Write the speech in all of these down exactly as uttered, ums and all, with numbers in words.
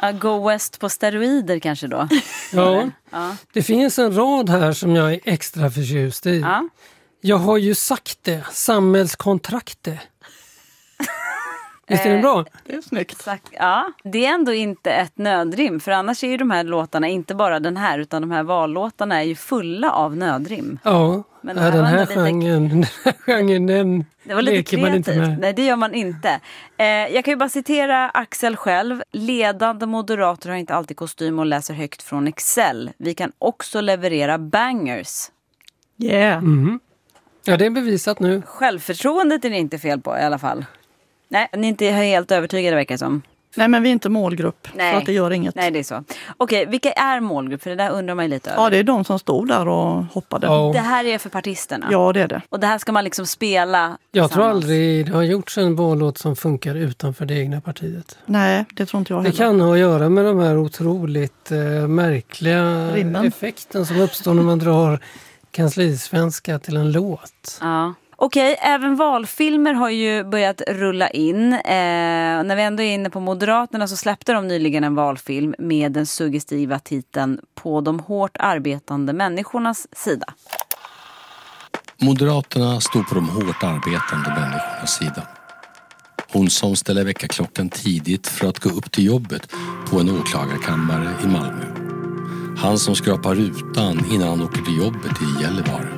Uh, Go West på steroider kanske då? Ja, ja, det finns en rad här som jag är extra förtjust i. Ja. Jag har ju sagt det, samhällskontraktet. Visst är det bra? Det är snyggt. Ja, det är ändå inte ett nödrim. För annars är ju de här låtarna, inte bara den här, utan de här vallåtarna är ju fulla av nödrim. Ja, men ja den här lite... genren, den här genren, den det var lite leker man inte med. Nej, det gör man inte. Eh, jag kan ju bara citera Axel själv. Ledande moderater har inte alltid kostym och läser högt från Excel. Vi kan också leverera bangers. Yeah. Mm. Ja, det är bevisat nu. Självförtroendet är det inte fel på i alla fall. Nej, ni är inte helt övertygade verkar som. Nej, men vi är inte målgrupp. Nej. Så att det gör inget. Nej, det är så. Okej, vilka är målgrupp? För det där undrar man ju lite över. Ja, det är de som stod där och hoppade. Ja. Det här är för partisterna. Ja, det är det. Och det här ska man liksom spela Jag tror aldrig det har gjorts en vallåt som funkar utanför det egna partiet. Nej, det tror inte jag heller. Det kan ha att göra med de här otroligt eh, märkliga Rimmen. effekten som uppstår när man drar kanslisvenska till en låt. Ja. Okej, även valfilmer har ju börjat rulla in. Eh, när vi ändå är inne på Moderaterna så släppte de nyligen en valfilm med den suggestiva titeln På de hårt arbetande människornas sida. Moderaterna stod på de hårt arbetande människornas sida. Hon som ställer väckarklockan tidigt för att gå upp till jobbet på en åklagarkammare i Malmö. Han som skrapar rutan innan han åker till jobbet i Gällivare.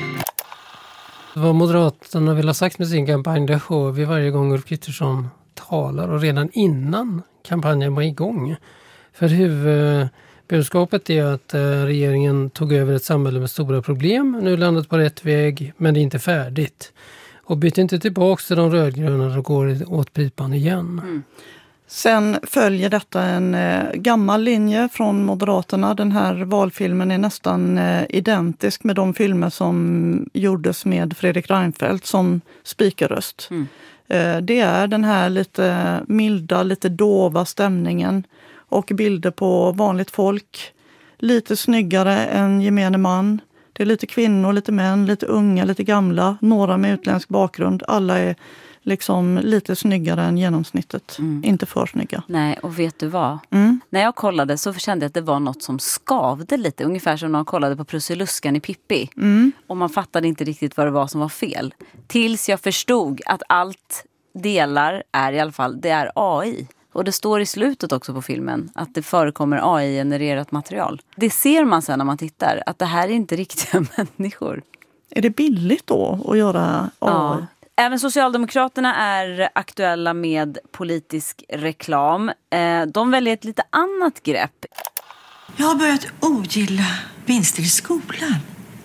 Vad Moderaterna vill ha sagt med sin kampanj, det hör vi varje gång Ulf Kristersson talar och redan innan kampanjen var igång. För huvudbudskapet är att regeringen tog över ett samhälle med stora problem. Nu är landet på rätt väg, men det är inte färdigt. Och byter inte tillbaka till de rödgröna och går åt pipan igen. Mm. Sen följer detta en eh, gammal linje från Moderaterna. Den här valfilmen är nästan eh, identisk med de filmer som gjordes med Fredrik Reinfeldt som speakerröst. Mm. Eh, det är den här lite milda, lite dova stämningen och bilder på vanligt folk. Lite snyggare än gemene man. Det är lite kvinnor, lite män, lite unga, lite gamla. Några med utländsk bakgrund. Alla är liksom lite snyggare än genomsnittet. Mm. Inte för snygga. Nej, och vet du vad? Mm. När jag kollade så kände jag att det var något som skavde lite. Ungefär som när man kollade på Prussiluskan i Pippi. Mm. Och man fattade inte riktigt vad det var som var fel. Tills jag förstod att allt delar är i alla fall, det är A I. Och det står i slutet också på filmen att det förekommer A I-genererat material. Det ser man sen när man tittar, att det här är inte riktiga människor. Är det billigt då att göra A I? Ja. Även Socialdemokraterna är aktuella med politisk reklam. De väljer ett lite annat grepp. Jag har börjat ogilla vinster i skolan.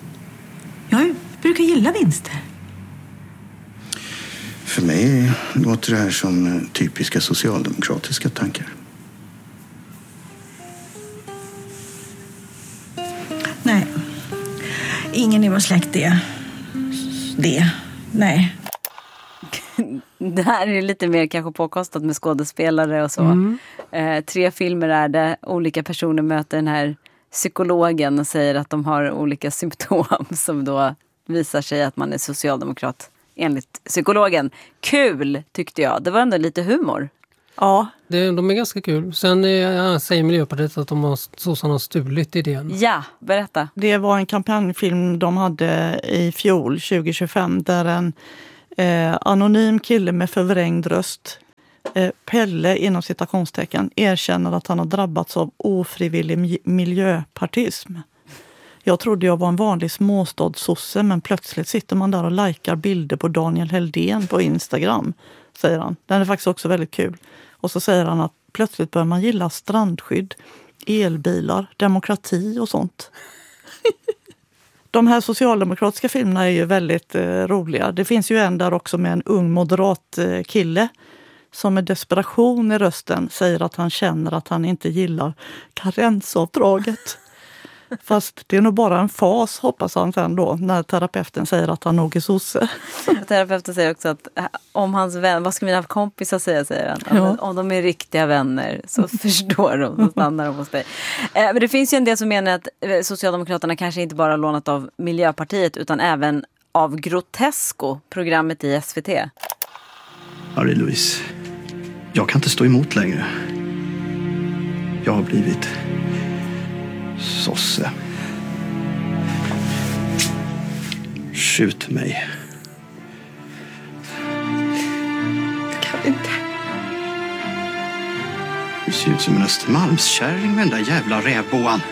Jag brukar gilla vinster. För mig låter det här som typiska socialdemokratiska tankar. Nej, ingen i vår släkt är det. Nej. Det här är lite mer kanske påkostat med skådespelare och så. Mm. Eh, tre filmer är det. Olika personer möter den här psykologen och säger att de har olika symptom som då visar sig att man är socialdemokrat enligt psykologen. Kul tyckte jag. Det var ändå lite humor. Ja. Det, de är ganska kul. Sen eh, säger Miljöpartiet att de har, sossarna har stulit idén. Ja, berätta. Det var en kampanjfilm de hade i fjol, tjugo tjugofem, där en eh, anonym kille med förvrängd röst, eh, Pelle inom citationstecken, erkänner att han har drabbats av ofrivillig miljöpartism. Jag trodde jag var en vanlig småstadssosse, men plötsligt sitter man där och likar bilder på Daniel Heldén på Instagram, säger han. Den är faktiskt också väldigt kul. Och så säger han att plötsligt börjar man gilla strandskydd, elbilar, demokrati och sånt. De här socialdemokratiska filmerna är ju väldigt eh, roliga. Det finns ju en där också med en ung moderat eh, kille som med desperation i rösten säger att han känner att han inte gillar karensavdraget. Fast det är nog bara en fas, hoppas han sen då, när terapeuten säger att han nog är sosse. Terapeuten säger också att om hans vän, vad ska mina kompisar säga, säger han. Om, Ja. om de är riktiga vänner så förstår de, så stannar de hos dig. Eh, men det finns ju en del som menar att Socialdemokraterna kanske inte bara har lånat av Miljöpartiet utan även av Grotesco, programmet i S V T. Marie-Louise, jag kan inte stå emot längre. Jag har blivit sosse. Skjut mig. Kan inte. Du ser ut som en Östermalmskärring med den där jävla rävboan.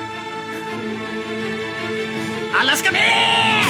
Alla ska med!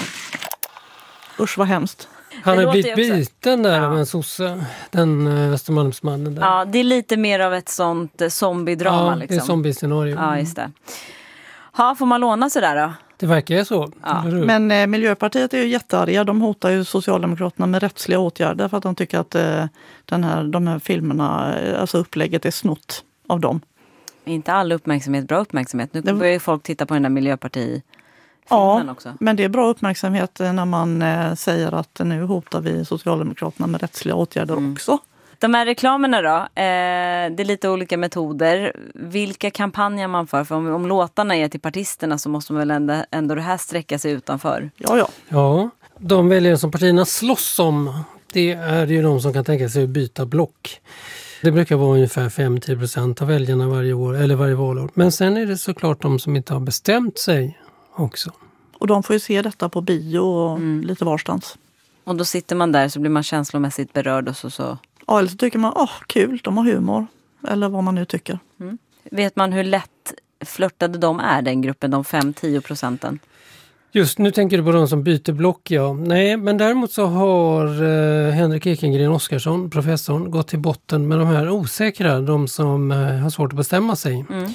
Usch vad hemskt. Han Det har låter blivit ju också- biten där Ja. av en sosse, den uh, Östermalmsmannen där. Ja, det är lite mer av ett sånt eh, zombie-drama Ja, liksom. det är zombie-scenario. Ja, just det. Ha, får man låna sig där då? Det verkar ju så. Ja. Eller hur? Men eh, Miljöpartiet är ju jättearga. De hotar ju Socialdemokraterna med rättsliga åtgärder för att de tycker att eh, den här, de här filmerna, eh, alltså upplägget är snott av dem. Inte all uppmärksamhet, bra uppmärksamhet. Nu Det- börjar ju folk titta på den där Miljöparti-filmen Ja, också. men det är bra uppmärksamhet eh, när man eh, säger att nu hotar vi Socialdemokraterna med rättsliga åtgärder Mm. också. De här reklamerna då, eh, det är lite olika metoder. Vilka kampanjer man för? För om, om låtarna är till partisterna så måste man väl ändå, ändå det här sträcka sig utanför. Ja, ja. Ja, de väljare som partierna slåss om, det är ju de som kan tänka sig att byta block. Det brukar vara ungefär fem till tio procent av väljarna varje år, eller varje valår. Men sen är det såklart de som inte har bestämt sig också. Och de får ju se detta på bio och Mm. lite varstans. Och då sitter man där så blir man känslomässigt berörd och så. så. Ja, eller så tycker man, åh kul, de har humor. Eller vad man nu tycker. Vet man hur lätt flörtade de är, den gruppen, de fem till tio procenten? Just nu tänker du på de som byter block, ja. Nej, men däremot så har eh, Henrik Ekengren Oskarsson, professorn, gått till botten med de här osäkra, de som eh, har svårt att bestämma sig. Mm.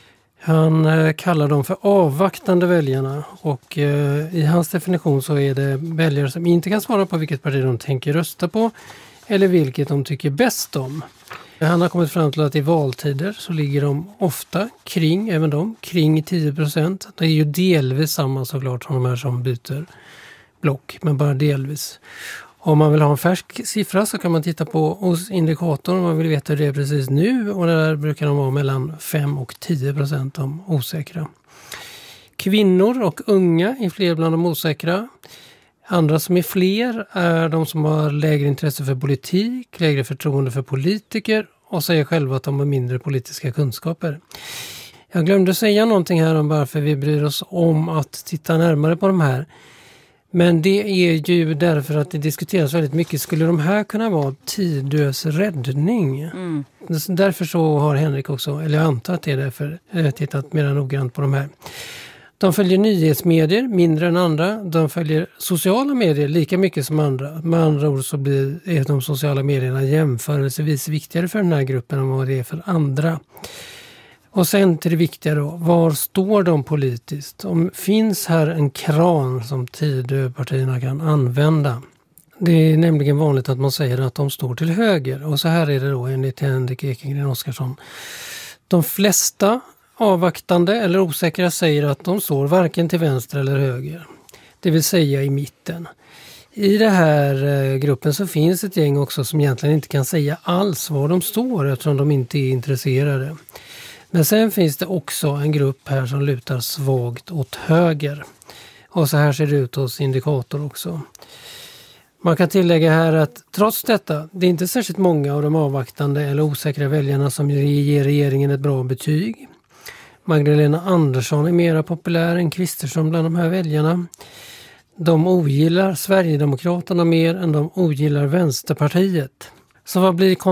Han eh, kallar dem för avvaktande väljarna och eh, i hans definition så är det väljare som inte kan svara på vilket parti de tänker rösta på eller vilket de tycker bäst om. Han har kommit fram till att i valtider så ligger de ofta kring, även de, kring tio procent. Det är ju delvis samma såklart som de här som byter block, men bara delvis. Om man vill ha en färsk siffra så kan man titta på hos indikatorn om man vill veta hur det är precis nu, och där brukar de vara mellan fem och tio procent de osäkra. Kvinnor och unga är fler bland de osäkra. Andra som är fler är de som har lägre intresse för politik, lägre förtroende för politiker och säger själva att de har mindre politiska kunskaper. Jag glömde säga någonting här om varför vi bryr oss om att titta närmare på de här. Men det är ju därför att det diskuteras väldigt mycket. Skulle de här kunna vara tidlös räddning? Mm. Därför så har Henrik också, eller jag antar att det är därför, tittat mer noggrant på de här. De följer nyhetsmedier mindre än andra. De följer sociala medier lika mycket som andra. Med andra ord så blir är de sociala medierna jämförelsevis viktigare för den här gruppen än vad det är för andra. Och sen till det viktiga då, var står de politiskt? Om finns här en kran som Tidöpartierna kan använda? Det är nämligen vanligt att man säger att de står till höger. Och så här är det då enligt Henrik Ekengren Oskarsson. De flesta avvaktande eller osäkra säger att de står varken till vänster eller höger. Det vill säga i mitten. I den här gruppen så finns ett gäng också som egentligen inte kan säga alls var de står eftersom de inte är intresserade. Men sen finns det också en grupp här som lutar svagt åt höger. Och så här ser det ut hos indikator också. Man kan tillägga här att trots detta, det är inte särskilt många av de avvaktande eller osäkra väljarna som ger regeringen ett bra betyg. Magdalena Andersson är mera populär än Kristersson bland de här väljarna. De ogillar Sverigedemokraterna mer än de ogillar Vänsterpartiet. Så vad blir